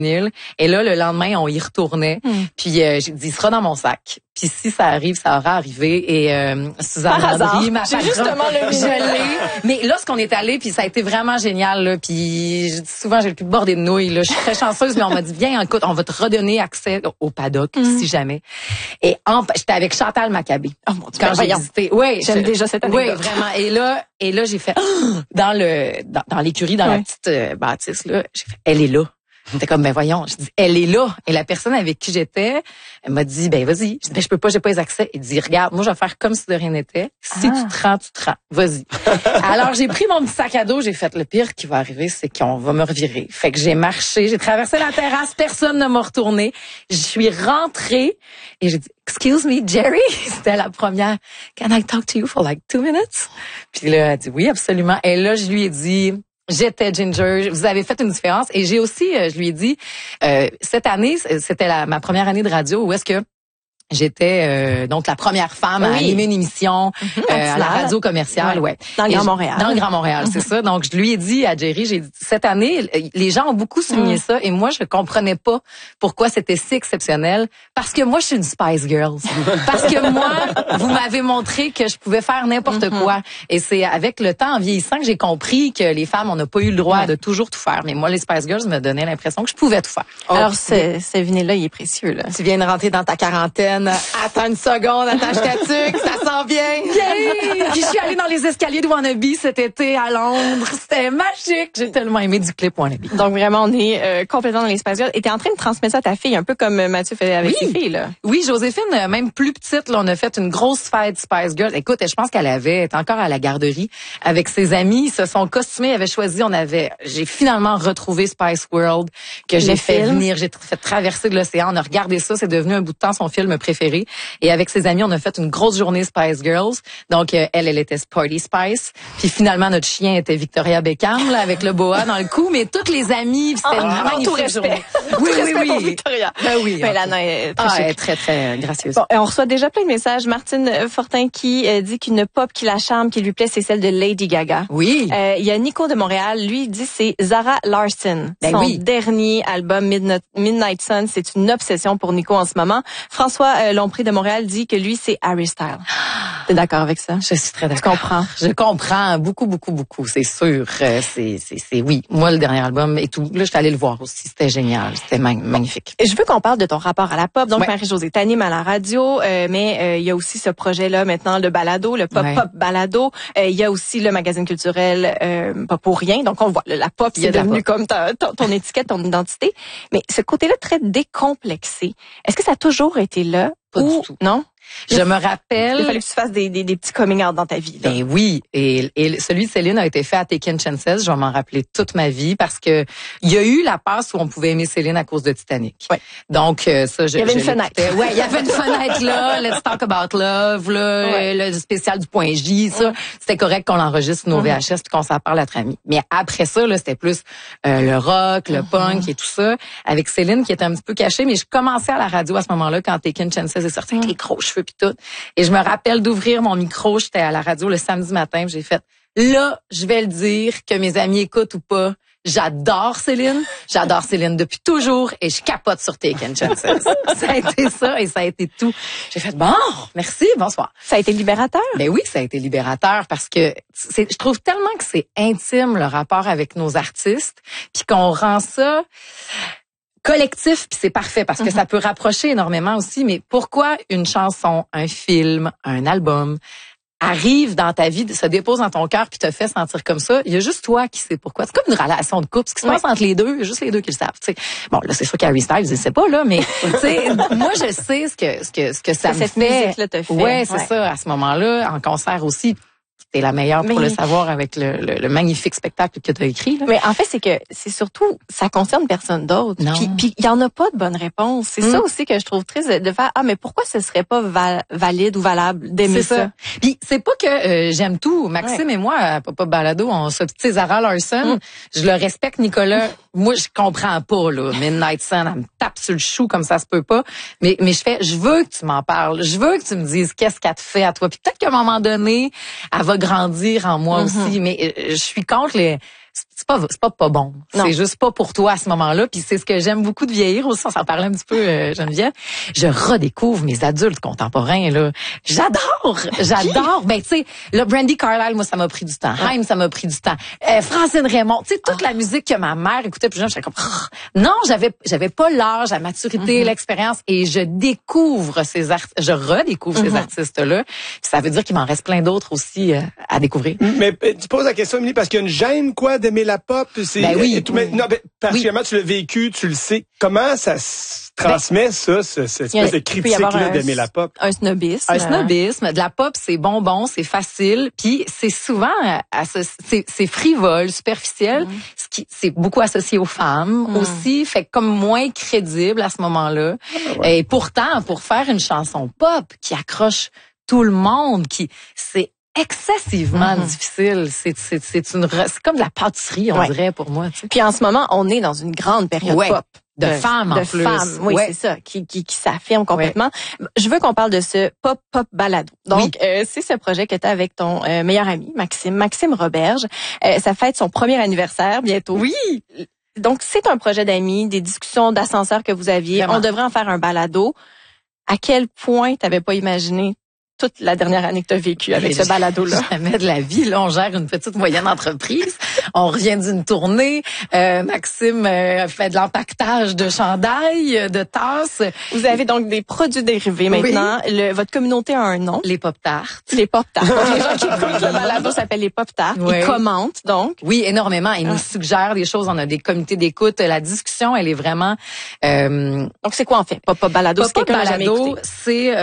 Et là, le lendemain, on y retournait. Puis j'ai dit, il sera dans mon sac. Puis si ça arrive, ça aura arrivé. Et Suzanne Landry, ma patronne, justement je l'ai. Mais lorsqu'on est allé, puis ça a été vraiment génial. Là, puis je dis souvent, j'ai le plus bordé de nouilles. Là. Je suis très chanceuse, mais on m'a dit, viens, écoute, on va te redonner accès au paddock, si jamais. Et j'étais avec Chantal Maccabé. Oh mon Dieu, quand j'ai visité. Oui, j'aime déjà cette anecdote. Oui, vraiment. Et là, j'ai fait dans l'écurie, dans la petite bâtisse là, j'ai fait, elle est là. J'étais comme, ben voyons, je dis, elle est là. Et la personne avec qui j'étais, elle m'a dit, ben vas-y. Je dis, ben je peux pas, j'ai pas les accès. Il dit, regarde, moi je vais faire comme si de rien n'était. Si tu te rends, vas-y. Alors j'ai pris mon petit sac à dos, j'ai fait, le pire qui va arriver, c'est qu'on va me revirer. Fait que j'ai marché, j'ai traversé la terrasse, personne ne m'a retourné. Je suis rentrée et j'ai dit, excuse me, Jerry. C'était la première. Can I talk to you for like 2 minutes? Puis là, elle a dit, oui, absolument. Et là, je lui ai dit, j'étais Ginger, vous avez fait une différence. Et j'ai aussi, je lui ai dit, cette année, c'était ma première année de radio où est-ce que j'étais donc la première femme à animer une émission à la radio commerciale, dans le Grand Montréal. Dans le Grand Montréal, c'est ça. Donc je lui ai dit à Jerry, j'ai dit cette année, les gens ont beaucoup souligné ça et moi je comprenais pas pourquoi c'était si exceptionnel parce que moi je suis une Spice Girls. Parce que moi, vous m'avez montré que je pouvais faire n'importe quoi et c'est avec le temps en vieillissant que j'ai compris que les femmes on n'a pas eu le droit de toujours tout faire, mais moi les Spice Girls me donnaient l'impression que je pouvais tout faire. Alors ce vinyle là, il est précieux là. Tu viens de rentrer dans ta quarantaine. Attends une seconde, attache ta tuque, ça s'en vient. Puis je suis allée dans les escaliers de Wannabe cet été à Londres. C'était magique. J'ai tellement aimé du clip Wannabe. Donc vraiment, on est complètement dans les Spice Girls. Et t'es en train de transmettre ça à ta fille, un peu comme Mathieu fait avec ses filles, là. Oui, Joséphine, même plus petite, là, on a fait une grosse fête Spice Girls. Écoute, je pense qu'elle était encore à la garderie avec ses amis. Ils se sont costumés, avaient choisi, j'ai finalement retrouvé Spice World que j'ai fait venir, j'ai fait traverser de l'océan. On a regardé ça, c'est devenu un bout de temps son film préféré. Et avec ses amis, on a fait une grosse journée Spice Girls. Donc, elle était Sporty Spice. Puis finalement, notre chien était Victoria Beckham, là, avec le boa dans le cou. Mais toutes les amies, c'était une magnifique journée. Oui. Victoria. Ben oui. Mais Lana est très chic. Elle est très, très gracieuse. Bon, on reçoit déjà plein de messages. Martine Fortin qui dit qu'une pop qui la charme, qui lui plaît, c'est celle de Lady Gaga. Oui. Il y a Nico de Montréal. Lui, il dit c'est Zara Larsson. Son dernier album, Midnight Sun, c'est une obsession pour Nico en ce moment. François Lompré de Montréal dit que lui, c'est Harry Styles. T'es d'accord avec ça? Je suis très d'accord. Tu comprends? Je comprends beaucoup, c'est sûr. C'est oui. Moi, le dernier album et tout. Là, je suis allée le voir aussi. C'était génial. C'était magnifique. Et je veux qu'on parle de ton rapport à la pop. Donc, Marie-Josée, t'animes à la radio, mais il y a aussi ce projet-là maintenant, le balado, le pop balado. Il y a aussi le magazine culturel Pas pour rien. Donc, on voit, la pop, c'est devenu comme ton étiquette, ton identité. Mais ce côté-là très décomplexé, est-ce que ça a toujours été là? Pas du tout. Non? Je me rappelle. Il fallait que tu fasses des petits coming out dans ta vie. Là. Ben oui. Et celui de Céline a été fait à Taken Chances. Je vais m'en rappeler toute ma vie parce que il y a eu la passe où on pouvait aimer Céline à cause de Titanic. Ouais. Donc, ça, il y avait une fenêtre. Ouais, il y avait une fenêtre là. Let's Talk About Love, là, le spécial du Point J, ça. C'était correct qu'on l'enregistre nos VHS puis qu'on s'en parle entre amis. Mais après ça, là, c'était plus le rock, le punk et tout ça. Avec Céline qui était un petit peu cachée. Mais je commençais à la radio à ce moment-là quand Taken Chances est sorti avec les gros cheveux puis tout. Et je me rappelle d'ouvrir mon micro, j'étais à la radio le samedi matin, j'ai fait, là, je vais le dire, que mes amis écoutent ou pas, j'adore Céline depuis toujours et je capote sur Taken Chances. Ça a été ça et ça a été tout. J'ai fait, bon, merci, bonsoir. Ça a été libérateur? Ben oui, ça a été libérateur parce que je trouve tellement que c'est intime le rapport avec nos artistes puis qu'on rend ça collectif, puis c'est parfait parce que ça peut rapprocher énormément aussi, mais pourquoi une chanson, un film, un album arrive dans ta vie, se dépose dans ton cœur puis te fait sentir comme ça, il y a juste toi qui sais pourquoi. C'est comme une relation de couple, ce qui se passe entre les deux, il y a juste les deux qui le savent, tu sais. Bon, là c'est sûr qu'Harry Styles, il sait pas là, mais tu sais, moi je sais ce que ça me cette fait. Musique-là te fait. Ouais, c'est ça à ce moment-là en concert aussi. T'es la meilleure pour le savoir avec le magnifique spectacle que tu as écrit. Là. Mais en fait, c'est que c'est surtout, ça concerne personne d'autre. Puis il y en a pas de bonne réponse. C'est ça aussi que je trouve triste de faire. Ah, mais pourquoi ce serait pas valide ou valable d'aimer ça? Puis c'est pas que j'aime tout. Maxime et moi, à Papa Balado, on se dit Zara Larsson. Je le respecte, Nicolas. Moi, je comprends pas là. Midnight Sun, elle me tape sur le chou comme ça se peut pas. Mais je veux que tu m'en parles. Je veux que tu me dises qu'est-ce qu'elle te fait à toi. Puis peut-être qu'à un moment donné, elle va grandir en moi aussi, mais je suis contre c'est pas bon. Non. C'est juste pas pour toi à ce moment-là. Puis c'est ce que j'aime beaucoup de vieillir aussi. On s'en parlait un petit peu, Geneviève. Je redécouvre mes adultes contemporains, là. J'adore. Ben, tu sais, là, Brandy Carlile, moi, ça m'a pris du temps. Haim, ça m'a prit du temps. Francine Raymond, tu sais, toute la musique que ma mère écoutait plus jeune, j'étais comme, non, j'avais pas l'âge, la maturité, l'expérience, et je redécouvre ces artistes-là. Ça veut dire qu'il m'en reste plein d'autres aussi à découvrir. Mais tu poses la question, Émilie, parce qu'il y a une gêne, quoi, d'aimer la pop. Ben oui. Non, particulièrement, tu l'as vécu, tu le sais. Comment ça se transmet, cette espèce de critique-là d'aimer la pop? Un snobisme. Un snobisme. De la pop, c'est bonbon, c'est facile, puis c'est souvent, c'est frivole, superficiel, ce qui c'est beaucoup associé aux femmes aussi, fait comme moins crédible à ce moment-là. Ouais. Et pourtant, pour faire une chanson pop qui accroche tout le monde, c'est excessivement difficile. C'est comme de la pâtisserie, on dirait, pour moi. Tu sais. Puis en ce moment, on est dans une grande période pop. De femmes, en plus. Oui, c'est ça, qui s'affirme complètement. Ouais. Je veux qu'on parle de ce pop balado. Donc, c'est ce projet que tu as avec ton meilleur ami, Maxime Roberge. Ça fête son premier anniversaire bientôt. Oui! Donc, c'est un projet d'amis, des discussions d'ascenseur que vous aviez. Vraiment. On devrait en faire un balado. À quel point tu n'avais pas imaginé toute la dernière année que tu as vécue avec ce balado-là? Jamais de la vie. Là, on gère une petite moyenne entreprise. On revient d'une tournée. Maxime fait de l'empaquetage de chandails, de tasses. Vous avez donc des produits dérivés maintenant. Votre communauté a un nom. Les Pop-Tarts. Les Pop-Tarts. Donc, les gens qui écoutent le balado s'appellent les Pop-Tarts. Ils commentent, donc. Oui, énormément. Ils nous suggèrent des choses. On a des comités d'écoute. La discussion, elle est vraiment... Donc, c'est quoi en fait? Pop balado. Pop balado, c'est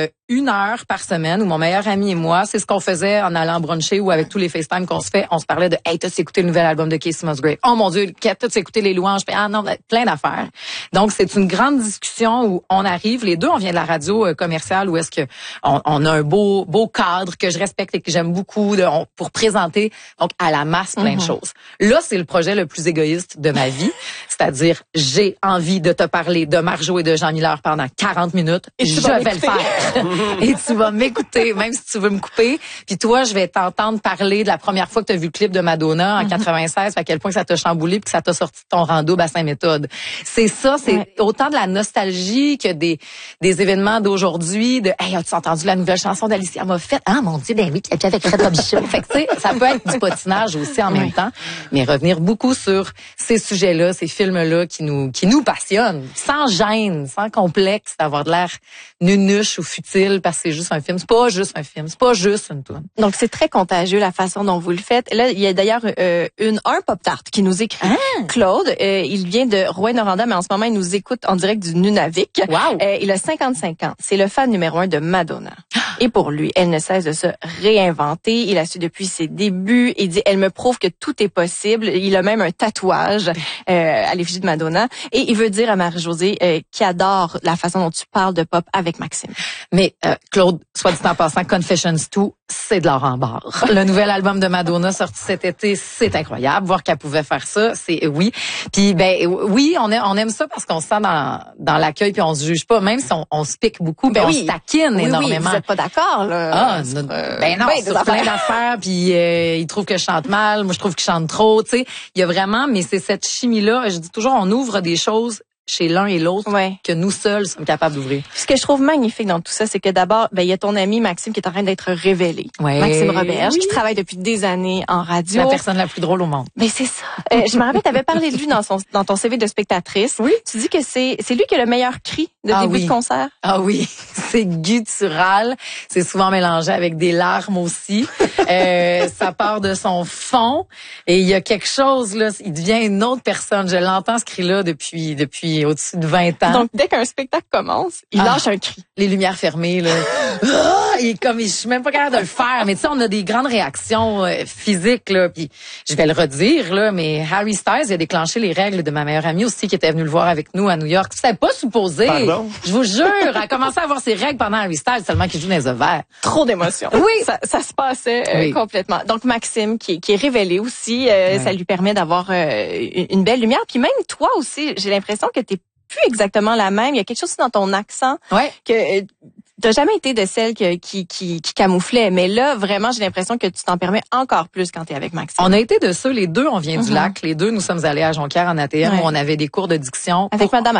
1 heure par semaine où mon meilleur ami et moi, c'est ce qu'on faisait en allant bruncher ou avec tous les FaceTime qu'on se fait, on se parlait de « Hey, t'as-tu écouté le nouvel album de Casey Musgrave? Oh mon Dieu, t'as-tu écouté les louanges? » Ah non, plein d'affaires. Donc, c'est une grande discussion où on arrive, les deux, on vient de la radio commerciale où est-ce que on a un beau cadre que je respecte et que j'aime beaucoup pour présenter donc à la masse plein de choses. Là, c'est le projet le plus égoïste de ma vie, c'est-à-dire j'ai envie de te parler de Marjo et de Jean Miller pendant 40 minutes, et je vais le faire. Et tu vas m'écouter, même si tu veux me couper. Puis toi, je vais t'entendre parler de la première fois que tu as vu le clip de Madonna en 96, à quel point ça t'a chamboulé puis que ça t'a sorti de ton rando bassin méthode. C'est ça, c'est autant de la nostalgie que des événements d'aujourd'hui, de « Hey, as-tu entendu la nouvelle chanson d'Alicia Moffett? Ah, mon Dieu, ben oui, puis avec Fred Robichaud. » Fait que tu sais, ça peut être du potinage aussi en même temps, mais revenir beaucoup sur ces sujets-là, ces films-là qui nous passionnent, sans gêne, sans complexe d'avoir de l'air nunuche ou futile parce que c'est juste un film. C'est pas juste un film. C'est pas juste une toune. Donc, c'est très contagieux la façon dont vous le faites. Là, il y a d'ailleurs un Pop-Tart qui nous écrit. Claude, il vient de Rouyn-Noranda, mais en ce moment, il nous écoute en direct du Nunavik. Wow. Il a 55 ans. C'est le fan numéro 1 de Madonna. Et pour lui, elle ne cesse de se réinventer. Il a su depuis ses débuts. Il dit, elle me prouve que tout est possible. Il a même un tatouage à l'effigie de Madonna. Et il veut dire à Marie-Josée qu'il adore la façon dont tu parles de pop avec Maxime. Mais Claude, soit dit en passant, Confessions 2, c'est de l'or en barre. Le nouvel album de Madonna sorti cet été, c'est incroyable. Voir qu'elle pouvait faire ça, c'est oui. Puis oui, on aime ça parce qu'on se sent dans l'accueil puis on se juge pas, même si on se pique beaucoup, on se taquine énormément. Vous êtes pas d'accord là? Non, sur plein d'affaires. Puis il trouve que je chante mal, moi je trouve que je chante trop. Tu sais, il y a vraiment, mais c'est cette chimie là. Je dis toujours, on ouvre des choses chez l'un et l'autre que nous seuls sommes capables d'ouvrir. Ce que je trouve magnifique dans tout ça, c'est que d'abord, il y a ton ami Maxime qui est en train d'être révélé. Maxime Roberge, qui travaille depuis des années en radio. La personne la plus drôle au monde. Mais c'est ça. Je me rappelle, tu avais parlé de lui dans ton CV de spectatrice. Oui. Tu dis que c'est lui qui a le meilleur cri de début de concert. Ah oui, c'est guttural. C'est souvent mélangé avec des larmes aussi. Ça part de son fond et il y a quelque chose là, il devient une autre personne. Je l'entends ce cri-là depuis au-dessus de 20 ans. Donc, dès qu'un spectacle commence, il lâche un cri. Les lumières fermées, là. Je suis même pas capable de le faire. Mais tu sais, on a des grandes réactions physiques, là. Puis, je vais le redire, là, mais Harry Styles a déclenché les règles de ma meilleure amie aussi, qui était venue le voir avec nous à New York. C'était pas supposé. Pardon? Je vous jure, elle a commencé à avoir ses règles pendant Harry Styles, seulement qu'il joue dans les ovaires. Trop d'émotions. Oui. Ça se passait complètement. Donc, Maxime, qui est révélé aussi, ça lui permet d'avoir une belle lumière. Puis même toi aussi, j'ai l'impression que t'es plus exactement la même. Il y a quelque chose dans ton accent que t'as jamais été de celle qui camouflait, mais là, vraiment, j'ai l'impression que tu t'en permets encore plus quand t'es avec Maxime. On a été de ça, les deux, on vient du lac. Les deux, nous sommes allés à Jonquière en ATM où on avait des cours de diction. Avec Madame